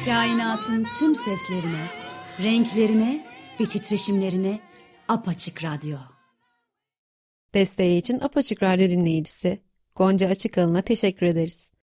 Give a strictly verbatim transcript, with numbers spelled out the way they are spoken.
Kainatın tüm seslerine, renklerine ve titreşimlerine Apaçık Radyo. Desteği için Apaçık Radyo dinleyicisi Gonca Açıkalın'a teşekkür ederiz.